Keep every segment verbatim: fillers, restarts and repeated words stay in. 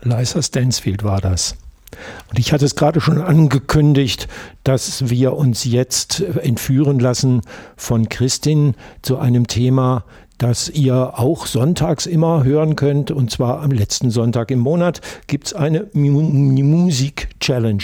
Liza Stansfield war das. Und ich hatte es gerade schon angekündigt, dass wir uns jetzt entführen lassen von Kristin zu einem Thema, das ihr auch sonntags immer hören könnt. Und zwar am letzten Sonntag im Monat gibt es eine Musik-Challenge.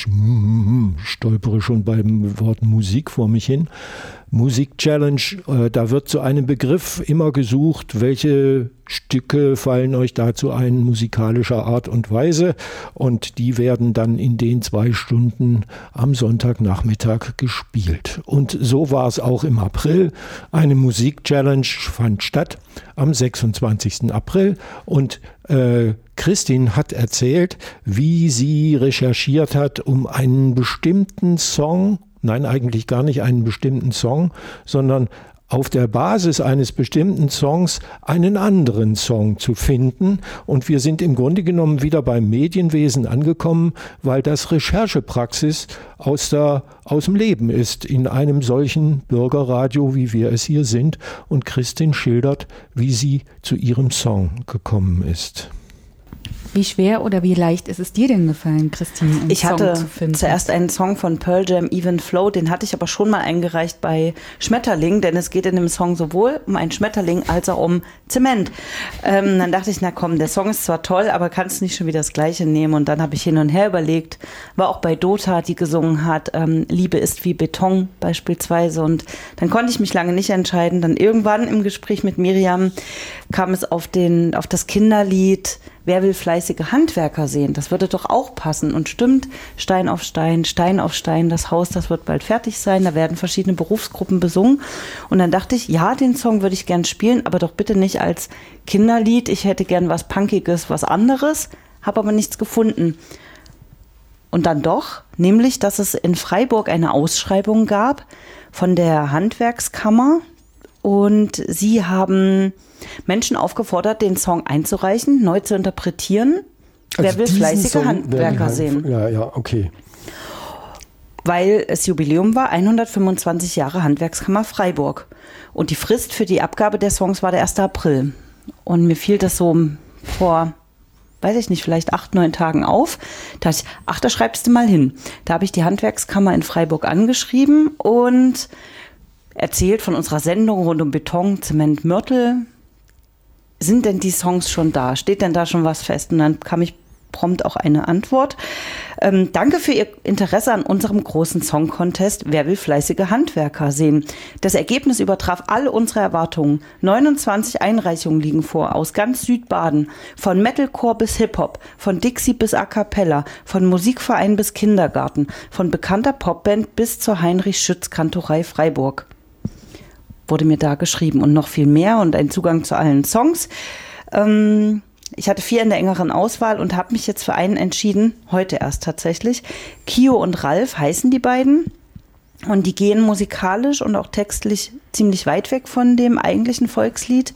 Stolpere schon beim Wort Musik vor mich hin. Musik-Challenge, äh, da wird zu einem Begriff immer gesucht, welche Stücke fallen euch dazu ein, musikalischer Art und Weise, und die werden dann in den zwei Stunden am Sonntagnachmittag gespielt. Und so war es auch im April. Eine Musik-Challenge fand statt am sechsundzwanzigsten April und äh, Kristin hat erzählt, wie sie recherchiert hat, um einen bestimmten Song, nein, eigentlich gar nicht einen bestimmten Song, sondern auf der Basis eines bestimmten Songs einen anderen Song zu finden. Und wir sind im Grunde genommen wieder beim Medienwesen angekommen, weil das Recherchepraxis aus, der, aus dem Leben ist, in einem solchen Bürgerradio, wie wir es hier sind. Und Kristin schildert, wie sie zu ihrem Song gekommen ist. Wie schwer oder wie leicht ist es dir denn gefallen, Christine, einen ich Song hatte zu finden? Zuerst einen Song von Pearl Jam, Even Flow, den hatte ich aber schon mal eingereicht bei Schmetterling, denn es geht in dem Song sowohl um einen Schmetterling als auch um Zement. Ähm, dann dachte ich, na komm, der Song ist zwar toll, aber kannst nicht schon wieder das Gleiche nehmen. Und dann habe ich hin und her überlegt, war auch bei Dota, die gesungen hat, ähm, Liebe ist wie Beton beispielsweise. Und dann konnte ich mich lange nicht entscheiden. Dann irgendwann im Gespräch mit Miriam kam es auf, den, auf das Kinderlied Wer will fleißige Handwerker sehen? Das würde doch auch passen. Und stimmt, Stein auf Stein, Stein auf Stein, das Haus, das wird bald fertig sein. Da werden verschiedene Berufsgruppen besungen. Und dann dachte ich, ja, den Song würde ich gern spielen, aber doch bitte nicht als Kinderlied. Ich hätte gern was Punkiges, was anderes, habe aber nichts gefunden. Und dann doch, nämlich, dass es in Freiburg eine Ausschreibung gab von der Handwerkskammer. Und sie haben Menschen aufgefordert, den Song einzureichen, neu zu interpretieren. Also wer will fleißige Song, Handwerker sehen? Ja, ja, okay. Weil es Jubiläum war, hundertfünfundzwanzig Jahre Handwerkskammer Freiburg. Und die Frist für die Abgabe der Songs war der erste April. Und mir fiel das so vor, weiß ich nicht, vielleicht acht, neun Tagen auf. Da dachte ich, ach, da schreibst du mal hin. Da habe ich die Handwerkskammer in Freiburg angeschrieben und erzählt von unserer Sendung rund um Beton, Zement, Mörtel. Sind denn die Songs schon da? Steht denn da schon was fest? Und dann kam ich prompt auch eine Antwort. Ähm, danke für Ihr Interesse an unserem großen Song-Contest Wer will fleißige Handwerker sehen? Das Ergebnis übertraf alle unsere Erwartungen. neunundzwanzig Einreichungen liegen vor, aus ganz Südbaden. Von Metalcore bis Hip-Hop, von Dixie bis A Cappella, von Musikverein bis Kindergarten, von bekannter Popband bis zur Heinrich-Schütz-Kantorei Freiburg. Wurde mir da geschrieben und noch viel mehr und ein Zugang zu allen Songs. Ähm, ich hatte vier in der engeren Auswahl und habe mich jetzt für einen entschieden, heute erst tatsächlich. Kio und Ralf heißen die beiden und die gehen musikalisch und auch textlich ziemlich weit weg von dem eigentlichen Volkslied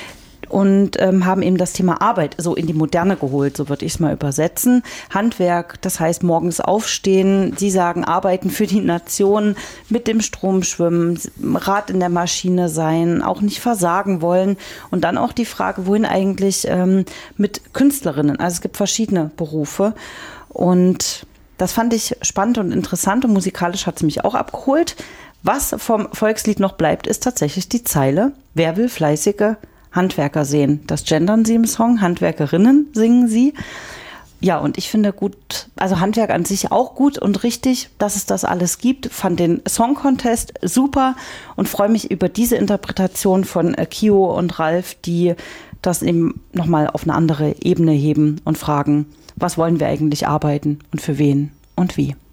und ähm, haben eben das Thema Arbeit so in die Moderne geholt, so würde ich es mal übersetzen. Handwerk, das heißt morgens aufstehen, sie sagen arbeiten für die Nation, mit dem Strom schwimmen, Rad in der Maschine sein, auch nicht versagen wollen und dann auch die Frage, wohin eigentlich ähm, mit Künstlerinnen, also es gibt verschiedene Berufe und das fand ich spannend und interessant und musikalisch hat es mich auch abgeholt. Was vom Volkslied noch bleibt, ist tatsächlich die Zeile, wer will fleißige Handwerker sehen. Das gendern sie im Song, Handwerkerinnen singen sie. Ja, und ich finde gut, also Handwerk an sich auch gut und richtig, dass es das alles gibt. Fand den Song Contest super und freue mich über diese Interpretation von Kio und Ralf, die das eben nochmal auf eine andere Ebene heben und fragen, was wollen wir eigentlich arbeiten und für wen und wie.